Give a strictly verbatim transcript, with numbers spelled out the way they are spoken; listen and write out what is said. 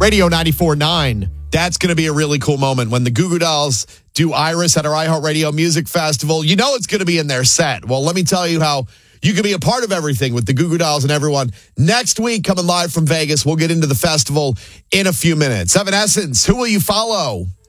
Radio ninety-four point nine. That's going to be a really cool moment when the Goo Goo Dolls do Iris at our iHeartRadio Music Festival. You know it's going to be in their set. Well, let me tell you how you can be a part of everything with the Goo Goo Dolls and everyone. Next week, coming live from Vegas, we'll get into the festival in a few minutes. Evanescence, who will you follow?